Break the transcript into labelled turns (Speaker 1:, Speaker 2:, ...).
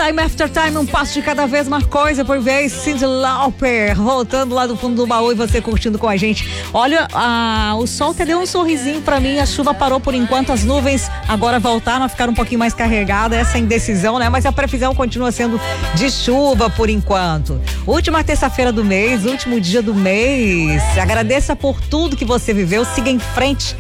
Speaker 1: Time After Time, um passo de cada vez, uma coisa por vez. Cyndi Lauper, voltando lá do fundo do baú e você curtindo com a gente. Olha, o sol até deu um sorrisinho pra mim, a chuva parou por enquanto, as nuvens agora voltaram a ficar um pouquinho mais carregadas, essa indecisão, né? Mas a previsão continua sendo de chuva por enquanto. Última terça-feira do mês, último dia do mês. Agradeça por tudo que você viveu, siga em frente,